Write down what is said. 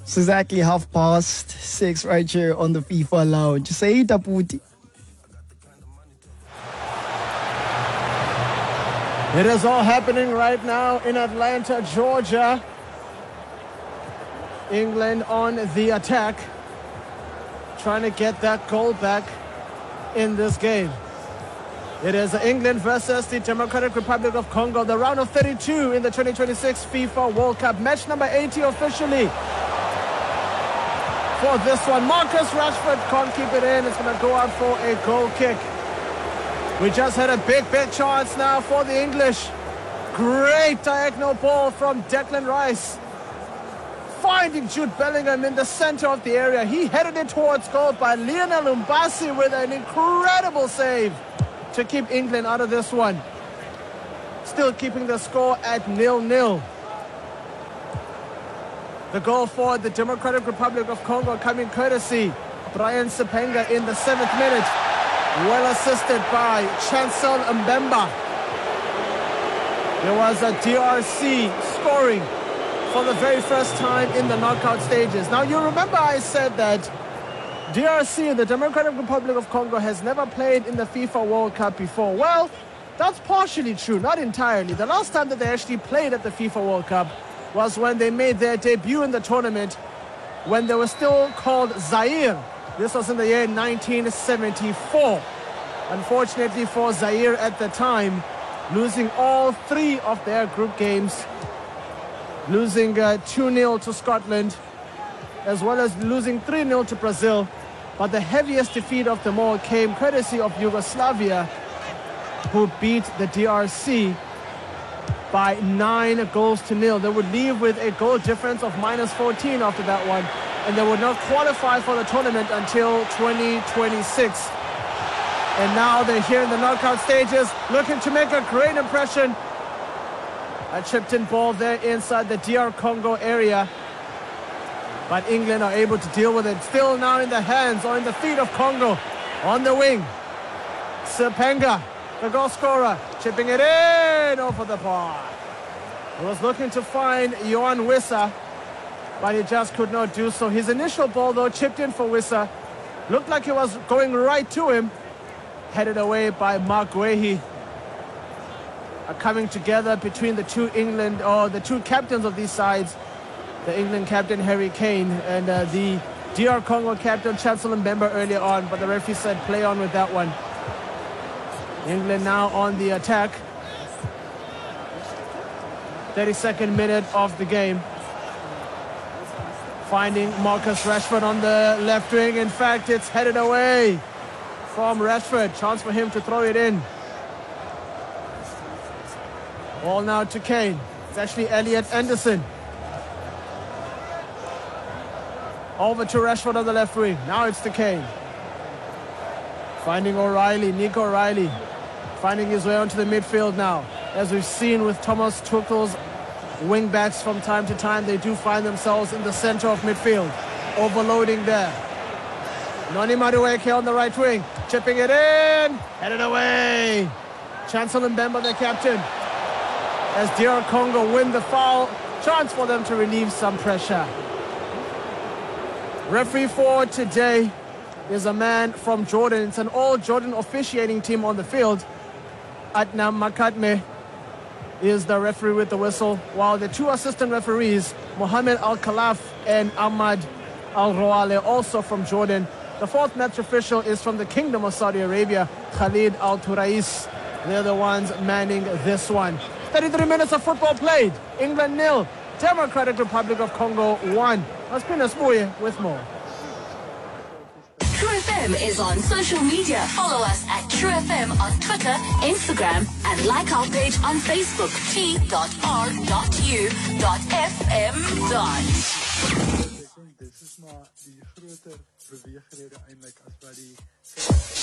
It's exactly 6:30 right here on the FIFA Lounge. Say Taputi. It is all happening right now in Atlanta, Georgia. England on the attack, trying to get that goal back in this game. It is England versus the Democratic Republic of Congo, the round of 32 in the 2026 FIFA World Cup. Match number 80 officially for this one. Marcus Rashford can't keep it in. It's going to go out for a goal kick. We just had a big chance now for the English. Great diagonal ball from Declan Rice, finding Jude Bellingham in the center of the area. He headed it towards goal by Lionel Mbasi with an incredible save to keep England out of this one. Still keeping the score at 0-0. The goal for the Democratic Republic of Congo coming courtesy Brian Sepenga in the 7th minute. Well assisted by Chancel Mbemba. There was a DRC scoring for the very first time in the knockout stages. Now you remember I said that DRC, the Democratic Republic of Congo, has never played in the FIFA World Cup before. Well, that's partially true, not entirely. The last time that they actually played at the FIFA World Cup was when they made their debut in the tournament when they were still called Zaire. This was in the year 1974. Unfortunately for Zaire at the time, losing all 3 of their group games, losing 2-0 to Scotland, as well as losing 3-0 to Brazil. But the heaviest defeat of them all came courtesy of Yugoslavia, who beat the DRC by 9-0. They would leave with a goal difference of -14 after that one, and they would not qualify for the tournament until 2026. And now they're here in the knockout stages, looking to make a great impression. A chipped-in ball there inside the DR Congo area. But England are able to deal with it. Still now in the hands or in the feet of Congo. On the wing, Sepenga, the goal scorer, chipping it in over the bar. He was looking to find Yohan Wissa, but he just could not do so. His initial ball, though, chipped in for Wissa. Looked like he was going right to him. Headed away by Mark Guehi. Coming together between the two captains of these sides. The England captain Harry Kane and the DR Congo captain Chancel Mbemba earlier on, but the referee said play on with that one. England now on the attack. 32nd minute of the game. Finding Marcus Rashford on the left wing. In fact, it's headed away from Rashford. Chance for him to throw it in. Ball now to Kane. It's actually Elliot Anderson. Over to Rashford on the left wing. Now it's to Kane. Finding O'Reilly, Nico O'Reilly. Finding his way onto the midfield now. As we've seen with Thomas Tuchel's wing-backs from time to time, they do find themselves in the center of midfield. Overloading there. Noni Madueke on the right wing. Chipping it in. Headed away. Chancel Mbemba, the captain. As DR Congo win the foul. Chance for them to relieve some pressure. Referee for today is a man from Jordan. It's an all-Jordan officiating team on the field. Adnam Makatme is the referee with the whistle, while the 2 assistant referees, Mohamed Al-Khalaf and Ahmad Al-Rawale, also from Jordan. The 4th match official is from the Kingdom of Saudi Arabia, Khalid Al-Turais. They're the ones manning this one. 33 minutes of football played. England 0, Democratic Republic of Congo 1. Aspina Spuye with more. True FM is on social media. Follow us at True FM on Twitter, Instagram, and like our page on Facebook, t.r.u.fm.